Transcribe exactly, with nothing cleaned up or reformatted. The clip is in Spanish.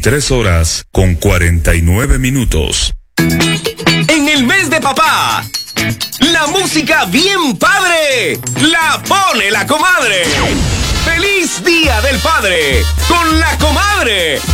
veintitrés horas con cuarenta y nueve minutos. En el mes de papá, la música bien padre la pone la comadre. ¡Feliz Día del Padre con la comadre!